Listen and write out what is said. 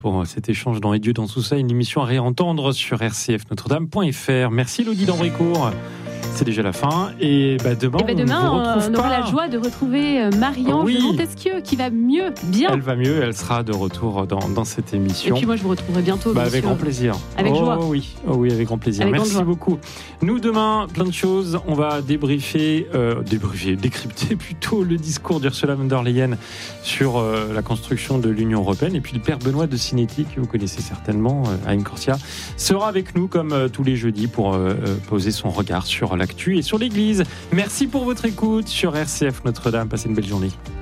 pour cet échange dans Et Dieu dans tout ça, une émission à réentendre sur rcfnotredame.fr. Merci Elodie d'Ambricourt. C'est déjà la fin et demain, on aura la joie de retrouver Marie-Ange de Montesquieu qui va mieux, bien. Elle va mieux, elle sera de retour dans cette émission. Et puis moi je vous retrouverai bientôt. Avec grand plaisir. Avec joie. Oui, avec grand plaisir. Merci beaucoup. Nous demain, plein de choses. On va décrypter plutôt le discours d'Ursula von der Leyen sur la construction de l'Union européenne. Et puis le père Benoît de Sinetti, que vous connaissez certainement, à Corsia, sera avec nous comme tous les jeudis pour poser son regard sur l'actu et sur l'Église. Merci pour votre écoute sur RCF Notre-Dame. Passez une belle journée.